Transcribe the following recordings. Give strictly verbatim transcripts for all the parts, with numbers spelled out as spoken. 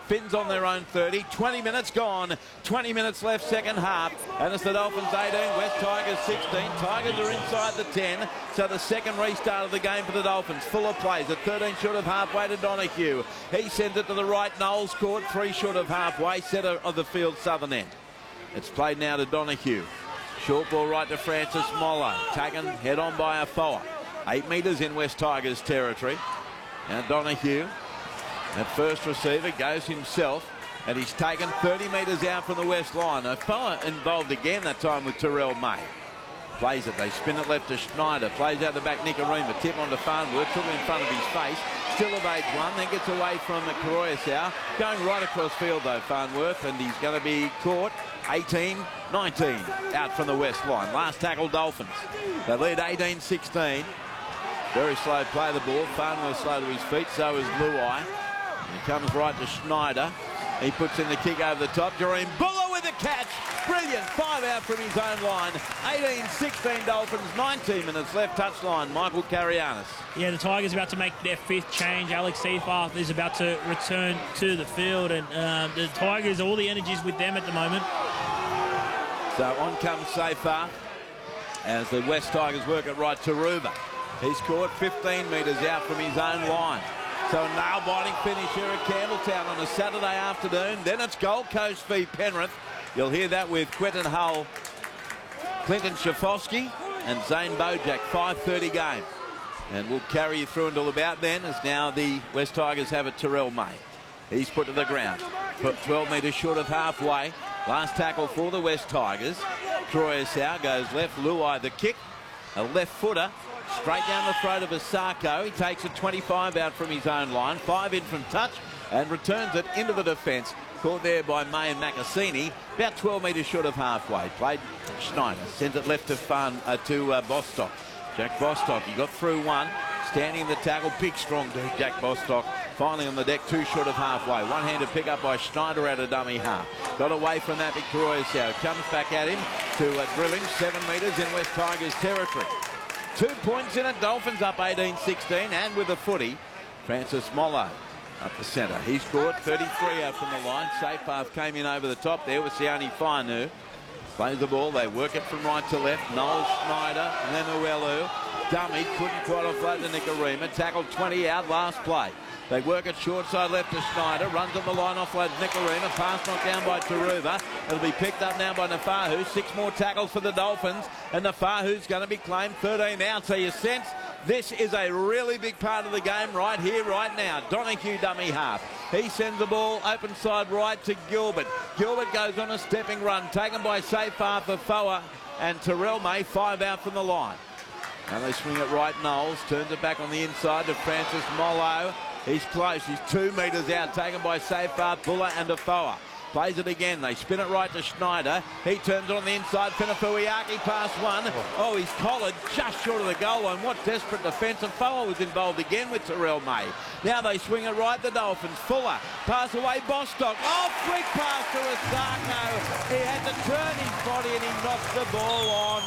spins on their own thirty. twenty minutes gone. twenty minutes left, second half. And it's the Dolphins eighteen, West Tigers sixteen. Tigers are inside the ten. So the second restart of the game for the Dolphins. Full of plays at thirteen short of halfway to Donahue. He sends it to the right. Knowles court, three short of halfway. Centre of the field, southern end. It's played now to Donahue. Short ball right to Francis Mollo. Taken head on by Afoa. Eight metres in West Tigers territory. Now Donahue, at first receiver, goes himself. And he's taken thirty metres out from the west line. Afoa involved again that time with Terrell May. Plays it. They spin it left to Schneider. Plays out the back Nicarima. Tip on to Farnworth. Took it in front of his face. Still evades one. Then gets away from Koroyasau. Going right across field though, Farnworth. And he's going to be caught. eighteen nineteen out from the west line. Last tackle Dolphins. They lead eighteen sixteen. Very slow play the ball. Farnworth slow to his feet. So is Luai. He comes right to Schneider. He puts in the kick over the top. Jareem Buller with a catch. Brilliant. Five out from his own line. eighteen sixteen Dolphins. nineteen minutes left. Touchline. Michael Carianis. Yeah, the Tigers about to make their fifth change. Alex Seafarth is about to return to the field. And uh, the Tigers, all the energy's with them at the moment. So on comes Seafarth as the West Tigers work it right to Ruba. He's caught fifteen metres out from his own line. So a nail-biting finish here at Campbelltown on a Saturday afternoon. Then it's Gold Coast v Penrith. You'll hear that with Quentin Hull, Clinton Schifosky and Zane Bojack. five thirty game. And we'll carry you through until about then, as now the West Tigers have it Terrell May. He's put to the ground. Put twelve metres short of halfway. Last tackle for the West Tigers. Koroyasau goes left. Luai the kick. A left footer. Straight down the throat of Asako. He takes a twenty-five out from his own line. Five in from touch and returns it into the defence. Caught there by May and Macassini. About twelve metres short of halfway. Played Schneider. Sent it left to Fun, uh, to uh, Bostock. Jack Bostock. He got through one. Standing in the tackle. Big strong dude, Jack Bostock. Finally on the deck, two short of halfway. One-handed pick up by Schneider out of dummy half. Got away from that, Victoria Sow. Comes back at him to uh, drill him. Seven metres in West Tigers territory. Two points in it. Dolphins up eighteen sixteen. And with a footy, Francis Mollo up the centre. He's caught thirty-three out from the line. Seafarth came in over the top there with Sione Fainu. Plays the ball. They work it from right to left. Noel Schneider, Lemuelu. Dummy, couldn't quite offload to Nicarima. Tackled twenty out, last play. They work it short side left to Schneider. Runs on the line, offloads Nicarima. Pass knocked down by Taruva. It'll be picked up now by Nafahu. Six more tackles for the Dolphins. And Nafahu's going to be claimed thirteen out. So you sense this is a really big part of the game right here, right now. Donahue dummy half. He sends the ball open side right to Gilbert. Gilbert goes on a stepping run. Taken by Seafarth, Afoa and Terrell May. Five out from the line. Now they swing it right. Knowles turns it back on the inside to Francis Mollo. He's close. He's two metres out. Taken by Seafarth, Buller and Afoa. Plays it again. They spin it right to Schneider. He turns it on the inside. Penafuiaki past one. Oh, he's collared just short of the goal line. What desperate defence. Afoa was involved again with Terrell May. Now they swing it right, the Dolphins. Fuller. Pass away, Bostock. Oh, quick pass to Asako. He had to turn his body and he knocks the ball on.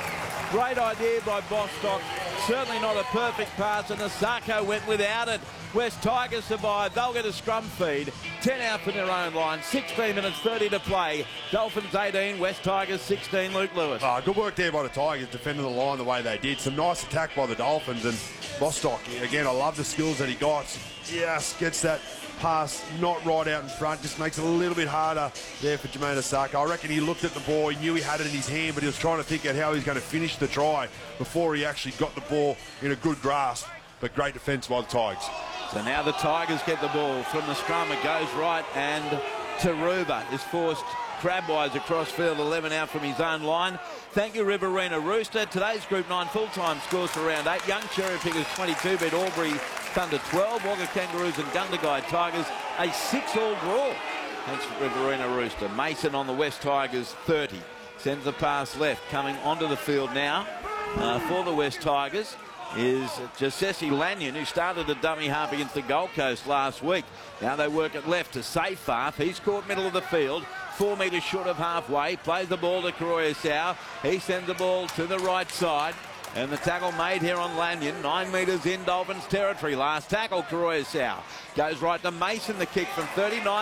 Great idea by Bostock. Certainly not a perfect pass, and Asako went without it. West Tigers survive. They'll get a scrum feed. ten out from their own line. sixteen minutes thirty to play. Dolphins eighteen, West Tigers sixteen. Luke Lewis. Oh, good work there by the Tigers, defending the line the way they did. Some nice attack by the Dolphins, and Bostock, again, I love the skills that he got. Yes, gets that pass not right out in front, just makes it a little bit harder there for Jermaine Asako. I reckon he looked at the ball, he knew he had it in his hand, but he was trying to think out how he was going to finish the try before he actually got the ball in a good grasp. But great defence by the Tigers. So now the Tigers get the ball from the scrum. It goes right, and Taruva is forced crabwise across field, eleven out from his own line. Thank you, Riverina Rooster. Today's Group nine full-time scores for round eight. Young Cherry Pickers twenty-two beat Albury Thunder twelve. Wagga Kangaroos and Gundagai Tigers a six-all draw. Thanks, Riverina Rooster. Mason on the West Tigers thirty. Sends the pass left. Coming onto the field now uh, for the West Tigers is Josesi Lanyon, who started a dummy half against the Gold Coast last week. Now they work it left to Seafarth. He's caught middle of the field. Four metres short of halfway. Plays the ball to Koroyasau. He sends the ball to the right side. And the tackle made here on Lanyon. Nine metres in Dolphins territory. Last tackle, Koroyasau. Goes right to Mason, the kick from thirty-nine.